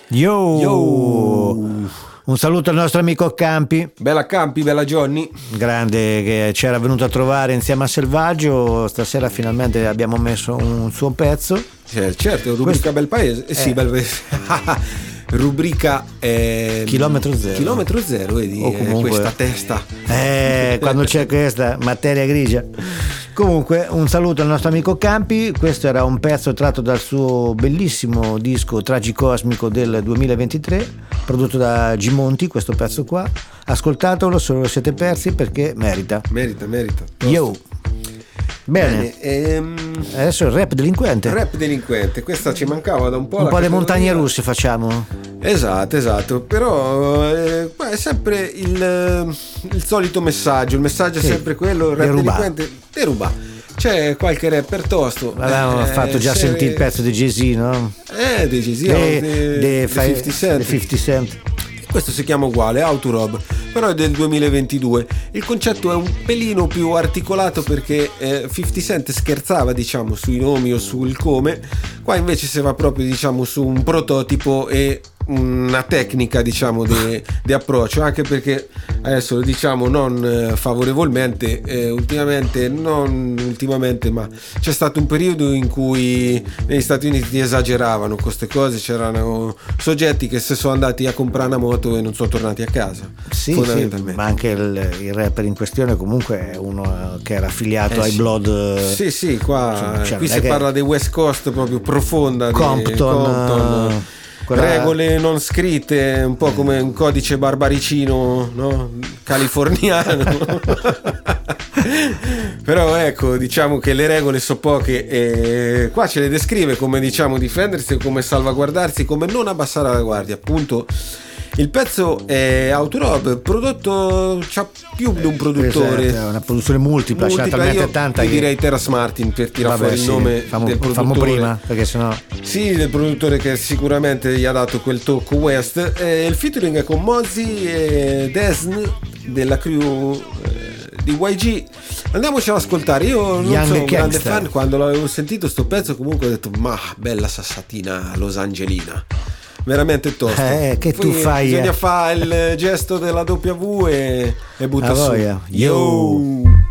Yo! Un saluto al nostro amico Campi. Bella Campi, bella Johnny. Grande, che ci era venuto a trovare insieme a Selvaggio. Stasera finalmente abbiamo messo un suo pezzo. Certo, rubrica Bel Paese. Sì, Bel Paese. Rubrica Chilometro zero, vedi, comunque, questa testa. Quando c'è questa materia grigia. Comunque un saluto al nostro amico Campi. Questo era un pezzo tratto dal suo bellissimo disco Tragicosmico del 2023, prodotto da Gimonti. Questo pezzo qua, ascoltatelo se lo siete persi, perché merita. Yo. Bene. Adesso il rap delinquente. Questa ci mancava da un po'. Un po' le montagne russe facciamo. Esatto, però è sempre il solito messaggio. Il messaggio è sempre quello: il rap delinquente deruba. C'è qualche rapper tosto. Avevamo fatto già sentire il pezzo di Jay-Z, no? Di Jay-Z, 50 Cent. Questo si chiama uguale, Autorob, però è del 2022. Il concetto è un pelino più articolato, perché 50 Cent scherzava, diciamo, sui nomi o sul come. Qua invece si va proprio, diciamo, su un prototipo e una tecnica, diciamo, di approccio, anche perché adesso lo diciamo non favorevolmente, non ultimamente, ma c'è stato un periodo in cui negli Stati Uniti esageravano con queste cose. C'erano soggetti che se sono andati a comprare una moto e non sono tornati a casa, fondamentalmente. Sì, ma anche il rapper in questione comunque è uno che era affiliato ai Blood. Sì, qua qui si parla dei West Coast, proprio profonda, Compton. Regole non scritte, un po' come un codice barbaricino, no? Californiano. Però ecco, diciamo che le regole so poche, e qua ce le descrive come, diciamo, difendersi, come salvaguardarsi, come non abbassare la guardia, appunto. Il pezzo è Autorob, prodotto, c'ha più di un produttore, è una produzione multipla, c'è talmente tanta. Io direi Terrace Martin per tirare fuori il nome del produttore. Fammo prima, perché sennò. Sì, del produttore che sicuramente gli ha dato quel tocco West. Il featuring è con Mozzie e Desn della crew di YG. Andiamoci ad ascoltare. Io non sono un grande fan. Quando l'avevo sentito sto pezzo, comunque ho detto: ma bella sassatina Los Angelina, veramente tosto. Che tu fai? Bisogna fare il gesto della W e butta su. Yo.